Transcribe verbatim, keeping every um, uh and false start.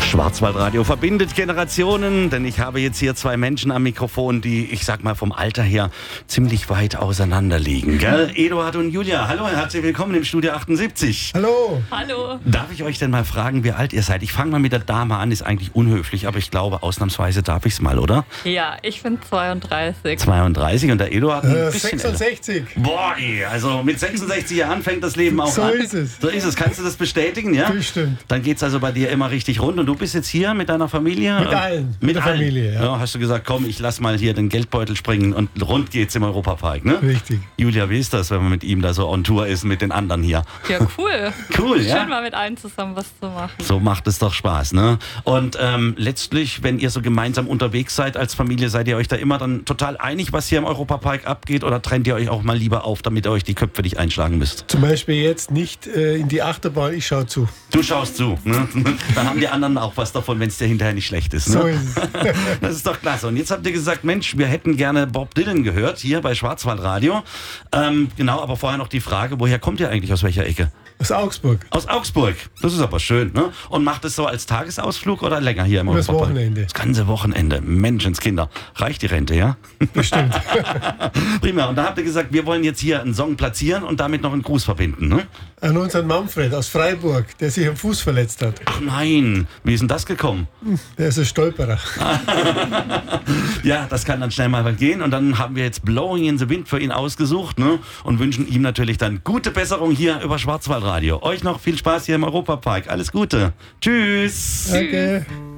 Schwarzwaldradio verbindet Generationen, denn ich habe jetzt hier zwei Menschen am Mikrofon, die, ich sag mal, vom Alter her ziemlich weit auseinander liegen. Gell? Eduard und Julia, hallo, herzlich willkommen im Studio achtundsiebzig. Hallo. Hallo. Darf ich euch denn mal fragen, wie alt ihr seid? Ich fange mal mit der Dame an, ist eigentlich unhöflich, aber ich glaube, ausnahmsweise darf ich es mal, oder? Ja, ich bin zweiunddreißig. zweiunddreißig und der Eduard ein Äh, bisschen sechsundsechzig. älter. Boah, ey, also mit sechsundsechzig Jahren fängt das Leben auch So an. ist es. So ist es. Kannst du das bestätigen, ja? Bestimmt. Dann geht's also bei dir immer richtig rund. Und du bist jetzt hier mit deiner Familie? Mit allen. Mit der allen. Familie, ja. Ja. Hast du gesagt, komm, ich lass mal hier den Geldbeutel springen und rund geht's im Europapark, ne? Richtig. Julia, wie ist das, wenn man mit ihm da so on Tour ist, mit den anderen hier? Ja, cool. Cool, ja? Schön, mal mit allen zusammen was zu machen. So macht es doch Spaß, ne? Und ähm, letztlich, wenn ihr so gemeinsam unterwegs seid als Familie, seid ihr euch da immer dann total einig, was hier im Europapark abgeht, oder trennt ihr euch auch mal lieber auf, damit ihr euch die Köpfe nicht einschlagen müsst? Zum Beispiel jetzt nicht äh, in die Achterbahn, ich schaue zu. Du schaust zu, ne? Dann haben die anderen auch was davon, wenn es dir hinterher nicht schlecht ist, ne? So ist es. Das ist doch klasse. Und jetzt habt ihr gesagt, Mensch, wir hätten gerne Bob Dylan gehört, hier bei Schwarzwaldradio. Ähm, genau, aber vorher noch die Frage, woher kommt ihr eigentlich, aus welcher Ecke? Aus Augsburg. Aus Augsburg. Das ist aber schön, ne? Und macht es so als Tagesausflug oder länger hier im Das Europapark? Wochenende. Das ganze Wochenende. Menschenskinder. Reicht die Rente, ja? Bestimmt. Prima. Und da habt ihr gesagt, wir wollen jetzt hier einen Song platzieren und damit noch einen Gruß verbinden, ne? An unseren Manfred aus Freiburg, der sich am Fuß verletzt hat. Ach nein, wie ist denn das gekommen? Der ist ein Stolperer. Ja, das kann dann schnell mal gehen. Und dann haben wir jetzt Blowing in the Wind für ihn ausgesucht, ne? Und wünschen ihm natürlich dann gute Besserung hier über Schwarzwaldradio. Euch noch viel Spaß hier im Europapark. Alles Gute. Tschüss. Danke.